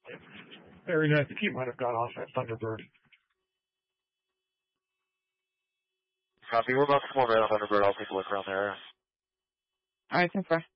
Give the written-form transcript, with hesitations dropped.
Aaron, I think he might have got off at Thunderbird. Copy. We're about to come over at Thunderbird. I'll take a look around there. Alright, 10-4.